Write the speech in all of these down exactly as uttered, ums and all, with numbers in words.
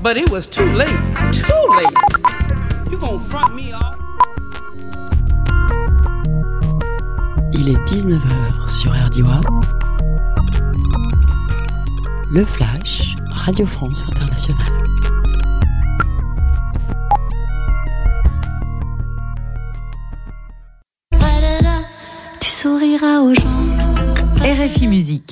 but it was too late, too late. You gonna front me off? Il est dix-neuf heures sur R D I. Le Flash, Radio France Internationale. Tu souriras aux gens. R F I Musique.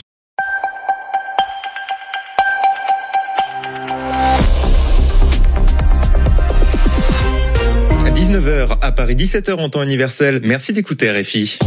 dix-neuf heures à Paris, dix-sept heures en temps universel. Merci d'écouter R F I.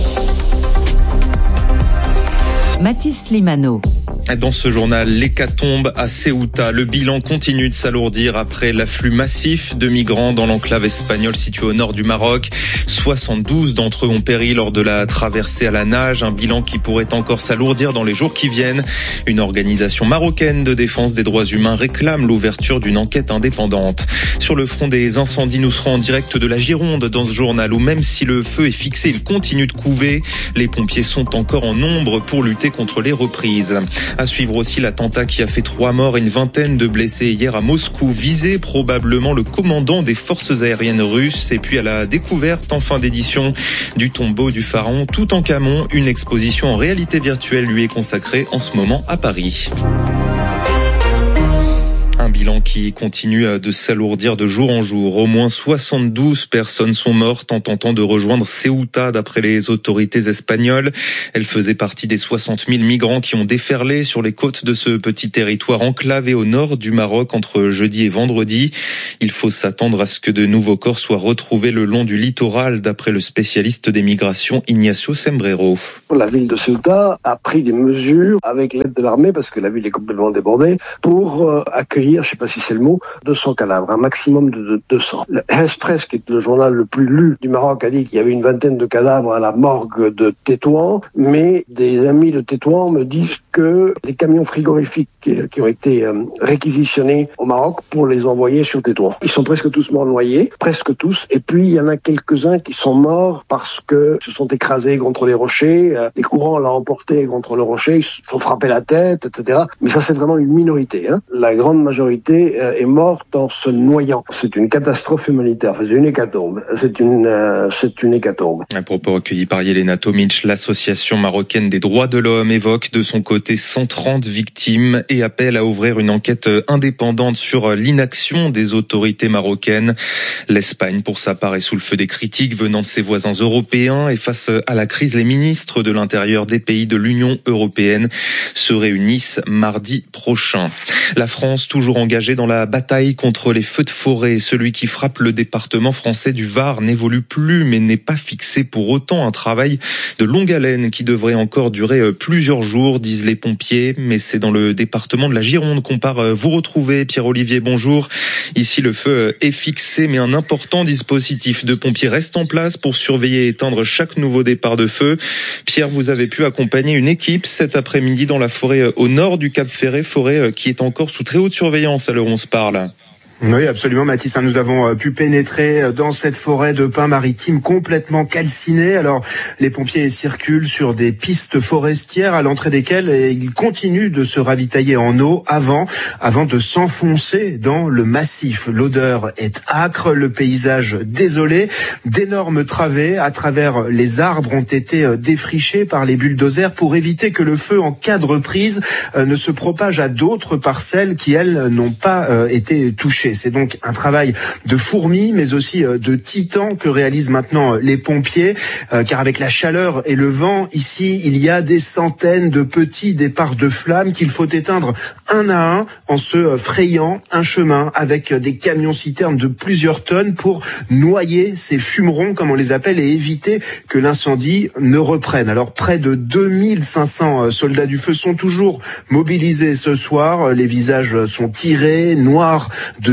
Mathis Limano. Dans ce journal, l'hécatombe à Ceuta. Le bilan continue de s'alourdir après l'afflux massif de migrants dans l'enclave espagnole située au nord du Maroc. soixante-douze d'entre eux ont péri lors de la traversée à la nage. Un bilan qui pourrait encore s'alourdir dans les jours qui viennent. Une organisation marocaine de défense des droits humains réclame l'ouverture d'une enquête indépendante. Sur le front des incendies, nous serons en direct de la Gironde dans ce journal où même si le feu est fixé, il continue de couver. Les pompiers sont encore en nombre pour lutter contre les reprises. À suivre aussi l'attentat qui a fait trois morts et une vingtaine de blessés hier à Moscou, visé probablement le commandant des forces aériennes russes. Et puis à la découverte en fin d'édition du tombeau du pharaon Toutankhamon, une exposition en réalité virtuelle lui est consacrée en ce moment à Paris. Un bilan qui continue de s'alourdir de jour en jour. Au moins soixante-douze personnes sont mortes en tentant de rejoindre Ceuta d'après les autorités espagnoles. Elles faisaient partie des soixante mille migrants qui ont déferlé sur les côtes de ce petit territoire enclavé au nord du Maroc entre jeudi et vendredi. Il faut s'attendre à ce que de nouveaux corps soient retrouvés le long du littoral d'après le spécialiste des migrations Ignacio Sembrero. La ville de Ceuta a pris des mesures avec l'aide de l'armée parce que la ville est complètement débordée pour euh, accueillir, je ne sais pas si c'est le mot, deux cents cadavres, un maximum de deux cents. Le Express, qui est le journal le plus lu du Maroc, a dit qu'il y avait une vingtaine de cadavres à la morgue de Tétouan, mais des amis de Tétouan me disent que des camions frigorifiques qui ont été réquisitionnés au Maroc pour les envoyer sur Tétouan. Ils sont presque tous morts noyés, presque tous, et puis il y en a quelques-uns qui sont morts parce que se sont écrasés contre les rochers, les courants l'ont emporté contre le rocher, ils se sont frappés la tête, et cetera. Mais ça, c'est vraiment une minorité, hein. La grande majorité euh, est morte en se noyant. C'est une catastrophe humanitaire, c'est une hécatombe. C'est une, euh, c'est une hécatombe. Un propos recueilli par Yelena Tomic, l'association marocaine des droits de l'homme évoque de son côté cent trente victimes et appelle à ouvrir une enquête indépendante sur l'inaction des autorités marocaines. L'Espagne, pour sa part, est sous le feu des critiques venant de ses voisins européens et face à la crise, les ministres de l'Intérieur des pays de l'Union européenne se réunissent mardi prochain. La France, toujours engagée dans la bataille contre les feux de forêt. Celui qui frappe le département français du Var n'évolue plus, mais n'est pas fixé pour autant. Un travail de longue haleine qui devrait encore durer plusieurs jours, disent les pompiers. Mais c'est dans le département de la Gironde qu'on part vous retrouver. Pierre-Olivier, bonjour. Ici, le feu est fixé, mais un important dispositif de pompiers reste en place pour surveiller et éteindre chaque nouveau départ de feu. Pierre, vous avez pu accompagner une équipe cet après-midi dans la forêt au nord du Cap Ferret, forêt qui est encore sous très haute surveillance à l'heure où on se parle. Oui, absolument, Mathis. Nous avons pu pénétrer dans cette forêt de pins maritimes complètement calcinée. Alors, les pompiers circulent sur des pistes forestières à l'entrée desquelles ils continuent de se ravitailler en eau avant, avant de s'enfoncer dans le massif. L'odeur est âcre, le paysage désolé. D'énormes travées à travers les arbres ont été défrichés par les bulldozers pour éviter que le feu, en cas de reprise, ne se propage à d'autres parcelles qui, elles, n'ont pas été touchées. C'est donc un travail de fourmi, mais aussi de titan que réalisent maintenant les pompiers, euh, car avec la chaleur et le vent, ici, il y a des centaines de petits départs de flammes qu'il faut éteindre un à un en se frayant un chemin avec des camions-citernes de plusieurs tonnes pour noyer ces fumerons, comme on les appelle, et éviter que l'incendie ne reprenne. Alors, près de deux mille cinq cents soldats du feu sont toujours mobilisés ce soir. Les visages sont tirés, noirs de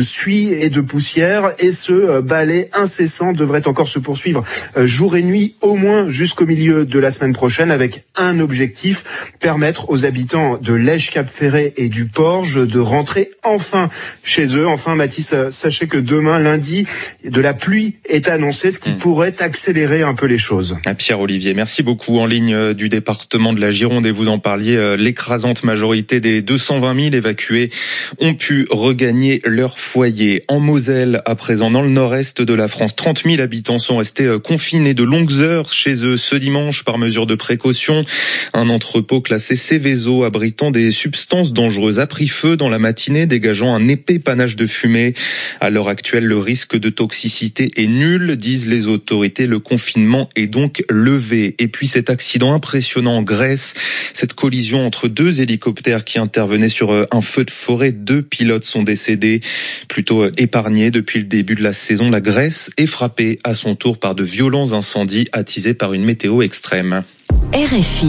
suie et de poussière. Et ce balai incessant devrait encore se poursuivre jour et nuit, au moins jusqu'au milieu de la semaine prochaine, avec un objectif, permettre aux habitants de Lège-Cap-Ferré et du Porge de rentrer enfin chez eux. Enfin, Mathis, sachez que demain, lundi, de la pluie est annoncée, ce qui mmh. pourrait accélérer un peu les choses. Pierre-Olivier, merci beaucoup. En ligne du département de la Gironde, et vous en parliez, l'écrasante majorité des deux cent vingt mille évacués ont pu regagner leur foyer. En Moselle, à présent, dans le nord-est de la France, trente mille habitants sont restés confinés de longues heures chez eux ce dimanche par mesure de précaution. Un entrepôt classé Céveso abritant des substances dangereuses a pris feu dans la matinée, dégageant un épais panache de fumée. À l'heure actuelle, le risque de toxicité est nul, disent les autorités. Le confinement est donc levé. Et puis cet accident impressionnant en Grèce, cette collision entre deux hélicoptères qui intervenaient sur un feu de forêt. Deux pilotes sont décédés. Plutôt épargnés depuis le début de la saison, la Grèce est frappée à son tour par de violents incendies attisés par une météo extrême. R F I.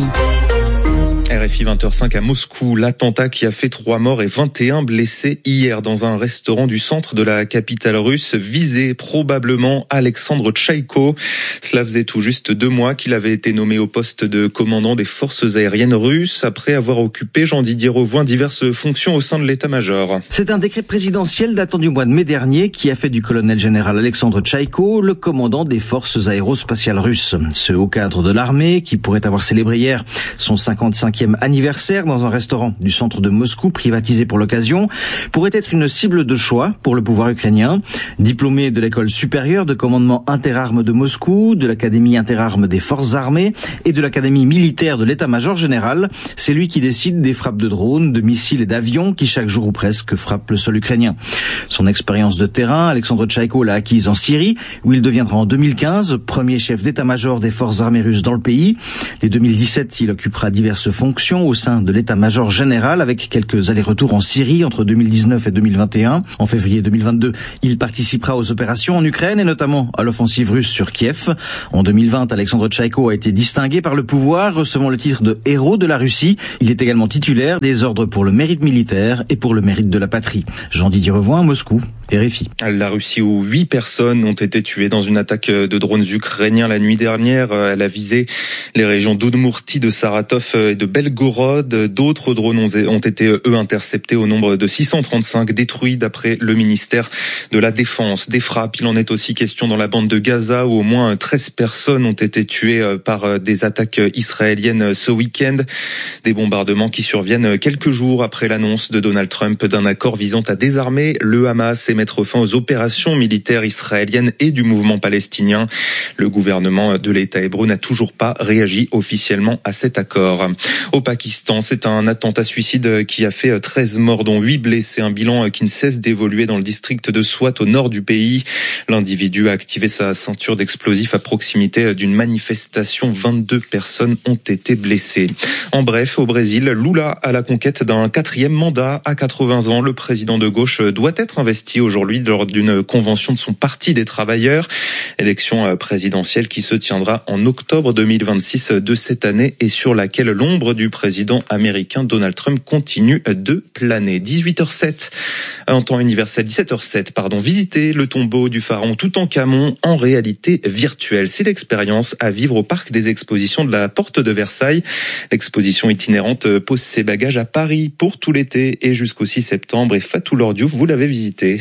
R F I vingt heures cinq à Moscou, l'attentat qui a fait trois morts et vingt et un blessés hier dans un restaurant du centre de la capitale russe visait probablement Alexandre Tchaïko. Cela faisait tout juste deux mois qu'il avait été nommé au poste de commandant des forces aériennes russes après avoir occupé, Jean-Didier Rovoin, diverses fonctions au sein de l'état-major. C'est un décret présidentiel datant du mois de mai dernier qui a fait du colonel général Alexandre Tchaïko le commandant des forces aérospatiales russes. Ce haut cadre de l'armée, qui pourrait avoir célébré hier son cinquante-cinquième anniversaire dans un restaurant du centre de Moscou privatisé pour l'occasion, pourrait être une cible de choix pour le pouvoir ukrainien. Diplômé de l'école supérieure de commandement interarmes de Moscou, de l'académie interarmes des forces armées et de l'académie militaire de l'état-major général, c'est lui qui décide des frappes de drones, de missiles et d'avions qui chaque jour ou presque frappent le sol ukrainien. Son expérience de terrain, Alexandre Tchaïko l'a acquise en Syrie, où il deviendra en deux mille quinze premier chef d'état-major des forces armées russes dans le pays. Dès deux mille dix-sept, il occupera diverses fonctions au sein de l'état-major général avec quelques allers-retours en Syrie entre deux mille dix-neuf et deux mille vingt et un. En février deux mille vingt-deux, il participera aux opérations en Ukraine et notamment à l'offensive russe sur Kiev. En deux mille vingt, Alexandre Tchaïko a été distingué par le pouvoir, recevant le titre de héros de la Russie. Il est également titulaire des ordres pour le mérite militaire et pour le mérite de la patrie. Jean-Didier Rovoin, Moscou, R F I. La Russie, où huit personnes ont été tuées dans une attaque de drones ukrainiens la nuit dernière. Elle a visé les régions d'Udmurtie, de Saratov et de Belgorod. D'autres drones ont été, eux, interceptés au nombre de six cent trente-cinq, détruits d'après le ministère de la Défense. Des frappes, il en est aussi question dans la bande de Gaza, où au moins treize personnes ont été tuées par des attaques israéliennes ce week-end. Des bombardements qui surviennent quelques jours après l'annonce de Donald Trump d'un accord visant à désarmer le Hamas et mettre fin aux opérations militaires israéliennes et du mouvement palestinien. Le gouvernement de l'État hébreu n'a toujours pas réagi officiellement à cet accord. Au Pakistan, c'est un attentat suicide qui a fait treize morts dont huit blessés, un bilan qui ne cesse d'évoluer dans le district de Swat au nord du pays. L'individu a activé sa ceinture d'explosifs à proximité d'une manifestation. vingt-deux personnes ont été blessées. En bref, au Brésil, Lula à la conquête d'un quatrième mandat à quatre-vingts ans. Le président de gauche doit être investi aujourd'hui lors d'une convention de son Parti des travailleurs. Élection présidentielle qui se tiendra en octobre deux mille vingt-six de cette année et sur laquelle l'ombre du président américain Donald Trump continue de planer. dix-huit heures sept en temps universel, dix-sept heures sept, pardon. Visiter le tombeau du pharaon Toutankhamon en réalité virtuelle. C'est l'expérience à vivre au parc des expositions de la Porte de Versailles. L'exposition itinérante pose ses bagages à Paris pour tout l'été et jusqu'au six septembre. Et Fatou Lordiou, vous l'avez visité.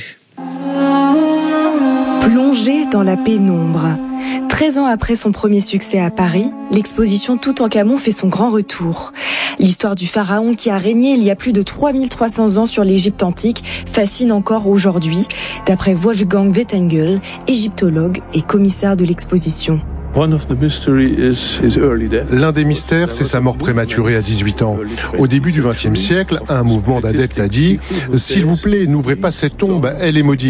Plongé dans la pénombre. treize ans après son premier succès à Paris, l'exposition Toutankhamon fait son grand retour. L'histoire du pharaon qui a régné il y a plus de trois mille trois cents ans sur l'Égypte antique fascine encore aujourd'hui, d'après Wolfgang Wettengel, égyptologue et commissaire de l'exposition. L'un des mystères, c'est sa mort prématurée à dix-huit ans. Au début du vingtième siècle, un mouvement d'adeptes a dit « S'il vous plaît, n'ouvrez pas cette tombe, elle est maudite ».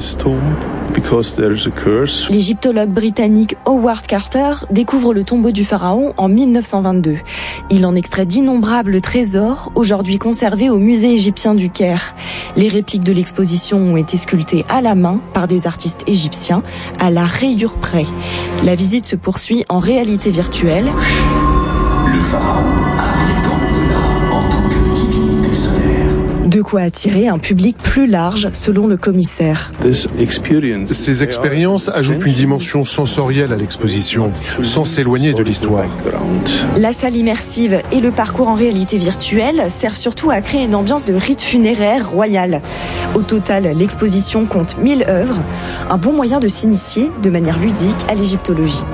L'égyptologue britannique Howard Carter découvre le tombeau du pharaon en mille neuf cent vingt-deux. Il en extrait d'innombrables trésors, aujourd'hui conservés au musée égyptien du Caire. Les répliques de l'exposition ont été sculptées à la main par des artistes égyptiens, à la rayure près. La visite se poursuit en réalité virtuelle. Le pharaon arrive dans l'au-delà en tant que divinité solaire. De quoi attirer un public plus large, selon le commissaire. Ces expériences ajoutent une dimension sensorielle à l'exposition, sans s'éloigner de l'histoire. La salle immersive et le parcours en réalité virtuelle servent surtout à créer une ambiance de rite funéraire royal. Au total, l'exposition compte mille œuvres, un bon moyen de s'initier de manière ludique à l'égyptologie.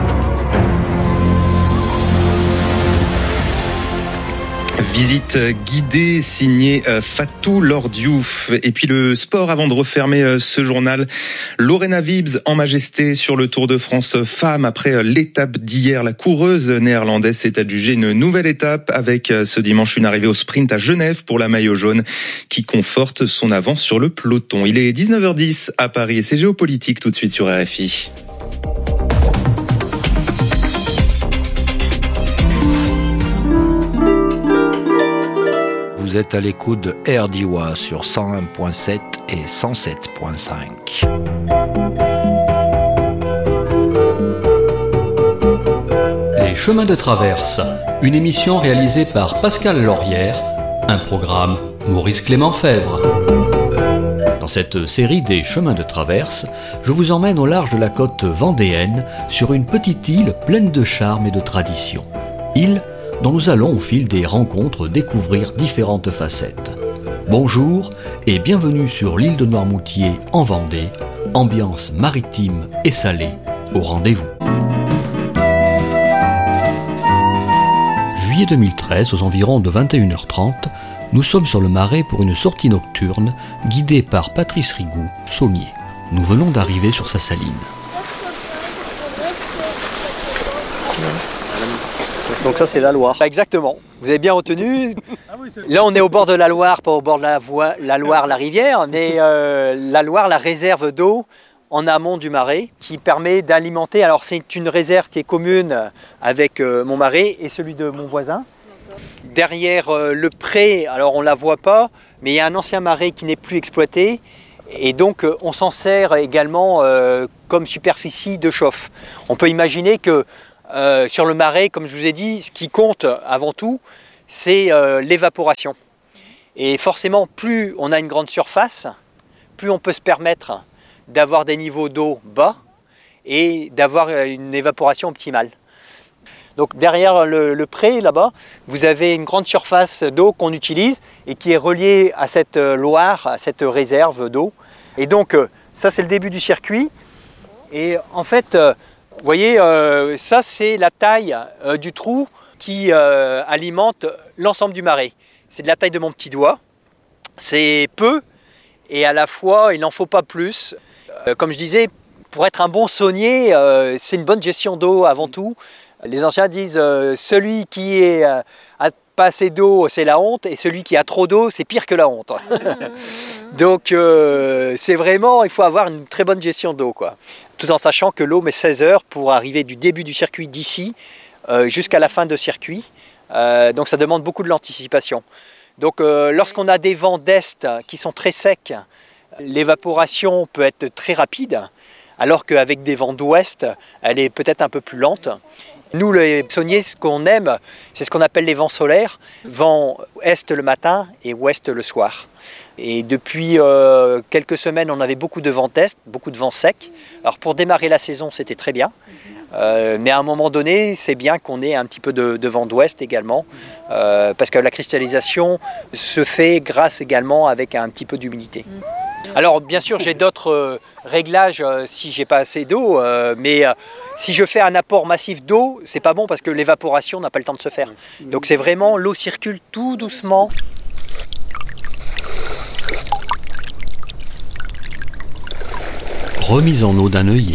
Visite guidée signée Fatou Lordiouf. Et puis le sport avant de refermer ce journal. Lorena Wiebes en majesté sur le Tour de France femmes. Après l'étape d'hier, la coureuse néerlandaise s'est adjugée une nouvelle étape avec ce dimanche une arrivée au sprint à Genève pour la maillot jaune qui conforte son avance sur le peloton. Il est dix-neuf heures dix à Paris et c'est géopolitique tout de suite sur R F I. Vous êtes à l'écoute de R D W A sur cent un virgule sept et cent sept virgule cinq. Les chemins de traverse, une émission réalisée par Pascal Laurière, un programme Maurice Clément Fèvre. Dans cette série des chemins de traverse, je vous emmène au large de la côte vendéenne sur une petite île pleine de charme et de tradition. Île dont nous allons au fil des rencontres découvrir différentes facettes. Bonjour et bienvenue sur l'île de Noirmoutier en Vendée, ambiance maritime et salée au rendez-vous. Juillet deux mille treize, aux environs de vingt et une heures trente, nous sommes sur le Marais pour une sortie nocturne guidée par Patrice Rigoux, saunier. Nous venons d'arriver sur sa saline. Donc ça c'est la Loire. Exactement, vous avez bien retenu. Là on est au bord de la Loire, pas au bord de la, voie, la Loire, la rivière, mais euh, la Loire, la réserve d'eau en amont du marais qui permet d'alimenter. Alors c'est une réserve qui est commune avec euh, mon marais et celui de mon voisin. Derrière euh, le pré, alors on ne la voit pas, mais il y a un ancien marais qui n'est plus exploité et donc euh, on s'en sert également euh, comme superficie de chauffe. On peut imaginer que Euh, sur le marais, comme je vous ai dit, ce qui compte avant tout, c'est euh, l'évaporation. Et forcément, plus on a une grande surface, plus on peut se permettre d'avoir des niveaux d'eau bas et d'avoir une évaporation optimale. Donc derrière le, le pré, là-bas, vous avez une grande surface d'eau qu'on utilise et qui est reliée à cette Loire, à cette réserve d'eau. Et donc, ça c'est le début du circuit. Et en fait, vous voyez, euh, ça c'est la taille euh, du trou qui euh, alimente l'ensemble du marais. C'est de la taille de mon petit doigt. C'est peu et à la fois il n'en faut pas plus. Euh, comme je disais, pour être un bon saunier, euh, c'est une bonne gestion d'eau avant tout. Les anciens disent euh, celui qui est, euh, a pas assez d'eau, c'est la honte, et celui qui a trop d'eau, c'est pire que la honte. Donc euh, c'est vraiment, il faut avoir une très bonne gestion d'eau, quoi. Tout en sachant que l'eau met seize heures pour arriver du début du circuit d'ici euh, jusqu'à la fin de circuit. Euh, donc ça demande beaucoup de l'anticipation. Donc euh, lorsqu'on a des vents d'est qui sont très secs, l'évaporation peut être très rapide, alors qu'avec des vents d'ouest, elle est peut-être un peu plus lente. Nous, les sauniers, ce qu'on aime, c'est ce qu'on appelle les vents solaires. Vent est le matin et ouest le soir. Et depuis euh, quelques semaines, on avait beaucoup de vent est, beaucoup de vent sec. Alors pour démarrer la saison, c'était très bien. Euh, mais à un moment donné, c'est bien qu'on ait un petit peu de, de vent d'ouest également. Euh, parce que la cristallisation se fait grâce également avec un petit peu d'humidité. Alors bien sûr j'ai d'autres euh, réglages euh, si j'ai pas assez d'eau, euh, mais euh, si je fais un apport massif d'eau, c'est pas bon parce que l'évaporation n'a pas le temps de se faire. Donc c'est vraiment, l'eau circule tout doucement. Remise en eau d'un œillet.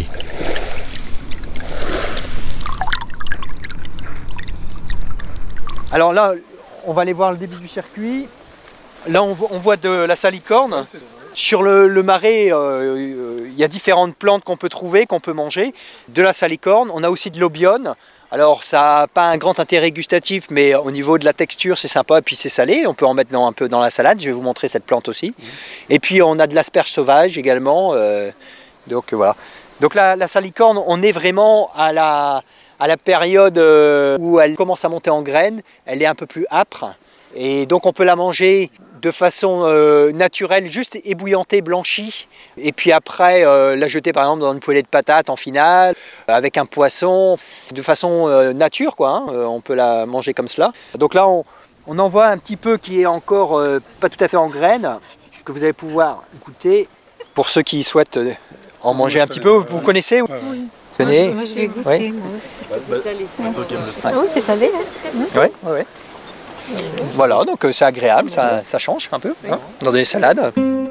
Alors là, on va aller voir le début du circuit. Là on voit, on voit de la salicorne. Sur le, le marais, euh, il y a différentes plantes qu'on peut trouver, qu'on peut manger. De la salicorne, on a aussi de l'obione. Alors ça n'a pas un grand intérêt gustatif, mais au niveau de la texture, c'est sympa et puis c'est salé. On peut en mettre dans, un peu dans la salade, je vais vous montrer cette plante aussi. Et puis on a de l'asperge sauvage également. Euh, donc voilà. Donc la, la salicorne, on est vraiment à la, à la période où elle commence à monter en graines. Elle est un peu plus âpre. Et donc on peut la manger de façon euh, naturelle, juste ébouillantée, blanchie. Et puis après, euh, la jeter par exemple dans une poêlée de patates en finale, avec un poisson, de façon euh, nature, quoi. Hein. Euh, on peut la manger comme cela. Donc là, on, on en voit un petit peu qui est encore euh, pas tout à fait en graines, que vous allez pouvoir goûter. Pour ceux qui souhaitent en manger un petit peu, vous, vous connaissez? Oui. Vous connaissez? Moi, je l'ai goûté, oui. moi aussi. Bah, c'est salé. Oui, c'est salé. Hein. Oui, oui, oui. Voilà, donc c'est agréable, ça, ça change un peu hein, dans des salades.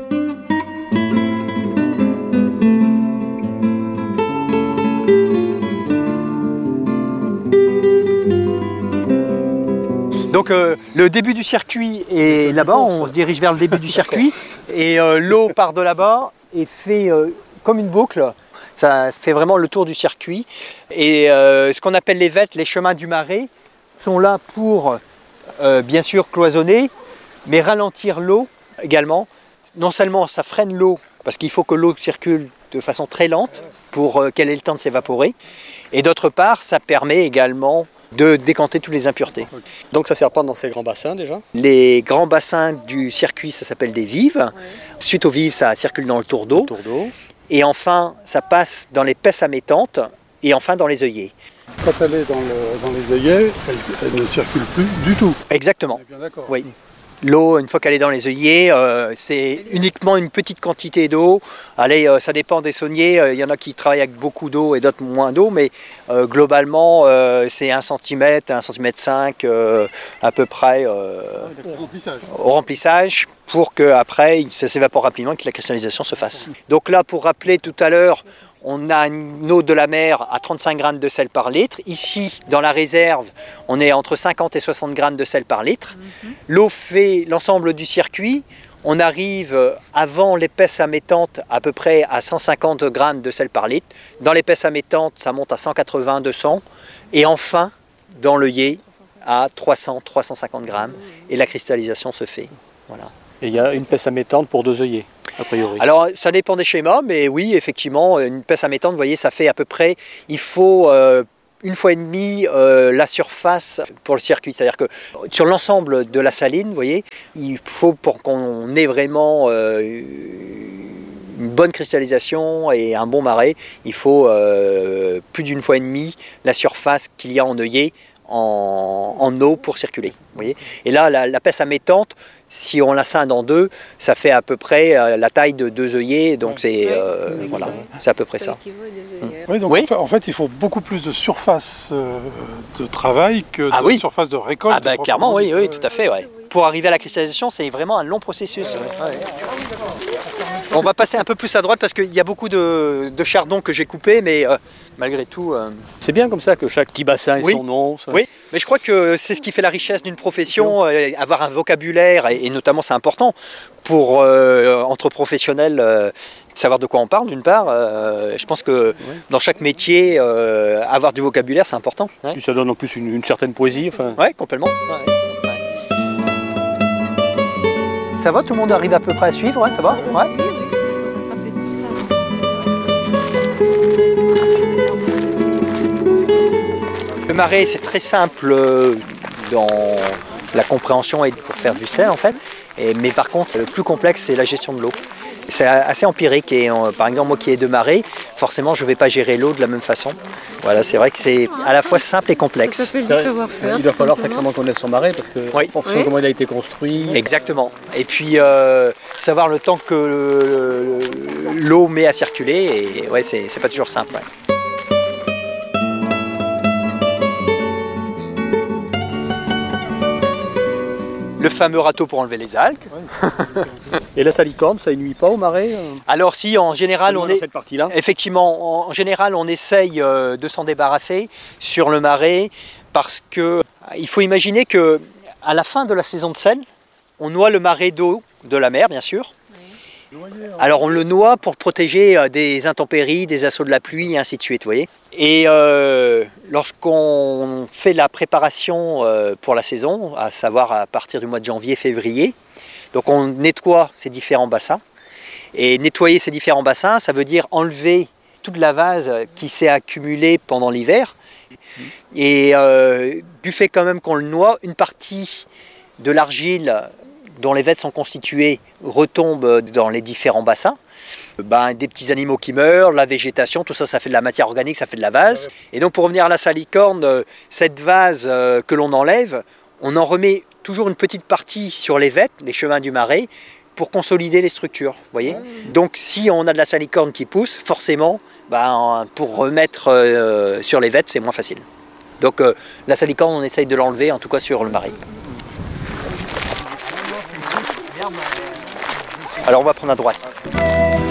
Donc euh, le début du circuit est là-bas, on se dirige vers le début du circuit et euh, l'eau part de là-bas et fait euh, comme une boucle. Ça fait vraiment le tour du circuit. Et euh, ce qu'on appelle les vêtes, les chemins du marais, sont là pour euh, bien sûr cloisonner, mais ralentir l'eau également. Non seulement ça freine l'eau, parce qu'il faut que l'eau circule de façon très lente pour euh, qu'elle ait le temps de s'évaporer. Et d'autre part, ça permet également de décanter toutes les impuretés. Donc ça serpente dans ces grands bassins déjà? Les grands bassins du circuit, ça s'appelle des vives. Ouais. Suite aux vives, ça circule dans le tour d'eau. Et enfin, ça passe dans les pesses amétantes et enfin dans les œillets. Quand elle est dans, le, dans les œillets, elle, elle ne circule plus du tout. Exactement. On est bien d'accord. Oui. L'eau, une fois qu'elle est dans les œillets, euh, c'est uniquement une petite quantité d'eau. Allez, euh, ça dépend des sauniers. Il euh, y en a qui travaillent avec beaucoup d'eau et d'autres moins d'eau, mais euh, globalement, euh, c'est un centimètre, un centimètre cinq euh, à peu près euh, au remplissage. au remplissage pour qu'après, ça s'évapore rapidement et que la cristallisation se fasse. Donc là, pour rappeler tout à l'heure, on a une eau de la mer à trente-cinq grammes de sel par litre. Ici, dans la réserve, on est entre cinquante et soixante grammes de sel par litre. Mm-hmm. L'eau fait l'ensemble du circuit. On arrive avant l'épaisse amétante à peu près à cent cinquante grammes de sel par litre. Dans l'épaisse amétante, ça monte à cent quatre-vingts à deux cents. Et enfin, dans l'œillet, à trois cents à trois cent cinquante grammes. Et la cristallisation se fait. Voilà. Et il y a une peste amétante pour deux œillets, a priori. Alors, ça dépend des schémas, mais oui, effectivement, une peste amétante, vous voyez, ça fait à peu près, il faut euh, une fois et demie euh, la surface pour le circuit. C'est-à-dire que sur l'ensemble de la saline, vous voyez, il faut pour qu'on ait vraiment euh, une bonne cristallisation et un bon marais, il faut euh, plus d'une fois et demie la surface qu'il y a en œillet en, en eau pour circuler. Vous voyez. Et là, la, la peste amétante, si on la scinde en deux, ça fait à peu près euh, la taille de deux œillets, donc c'est euh, oui, voilà, c'est à peu près ça. ça. Oui, donc oui. En, fait, en fait, il faut beaucoup plus de surface euh, de travail que de ah, oui. surface de récolte. Ah bah clairement, oui, oui, tout à fait. Ouais. Pour arriver à la cristallisation, c'est vraiment un long processus. Ouais. Ouais. On va passer un peu plus à droite parce qu'il y a beaucoup de, de chardons que j'ai coupés, mais euh, malgré tout... Euh... C'est bien comme ça que chaque petit bassin ait oui. son nom. Ça. Oui, mais je crois que c'est ce qui fait la richesse d'une profession, euh, avoir un vocabulaire, et, et notamment c'est important pour, euh, entre professionnels, euh, savoir de quoi on parle d'une part. Euh, je pense que oui. dans chaque métier, euh, avoir du vocabulaire, c'est important. Ouais. Puis ça donne en plus une, une certaine poésie. Enfin... Oui, complètement. Ouais. Ça va, tout le monde arrive à peu près à suivre, ouais, ça va ouais. Le marais, c'est très simple dans la compréhension et pour faire du sel en fait. Et, mais par contre, le plus complexe, c'est la gestion de l'eau. C'est assez empirique et euh, par exemple, moi qui ai deux marais, forcément, je ne vais pas gérer l'eau de la même façon. Voilà, c'est vrai que c'est à la fois simple et complexe. Ça s'appelle du savoir-faire. Il va falloir sacrément connaître son marais parce que oui. en fonction de comment il a été construit. Exactement. Et puis euh, savoir le temps que l'eau met à circuler. Et ouais, c'est pas toujours simple. Ouais. Le fameux râteau pour enlever les algues. Et la salicorne, ça ne nuit pas au marais? Alors si, en général, on est cette partie-là. Effectivement, en général, on essaye de s'en débarrasser sur le marais parce que il faut imaginer que à la fin de la saison de sel, on noie le marais d'eau de la mer, bien sûr. Alors on le noie pour protéger des intempéries, des assauts de la pluie et ainsi de suite, vous voyez. Et euh, lorsqu'on fait la préparation euh, pour la saison, à savoir à partir du mois de janvier-février, donc on nettoie ces différents bassins. Et nettoyer ces différents bassins, ça veut dire enlever toute la vase qui s'est accumulée pendant l'hiver. Et euh, du fait quand même qu'on le noie, une partie de l'argile dont les vêtements sont constitués retombe dans les différents bassins. Ben, des petits animaux qui meurent, la végétation, tout ça, ça fait de la matière organique, ça fait de la vase. Et donc pour revenir à la salicorne, cette vase que l'on enlève, on en remet toujours une petite partie sur les vêtements, les chemins du marais, pour consolider les structures. Voyez. Donc si on a de la salicorne qui pousse, forcément, ben, pour remettre euh, sur les vêtements, c'est moins facile. Donc euh, la salicorne, on essaye de l'enlever, en tout cas sur le marais. Alors on va prendre à droite.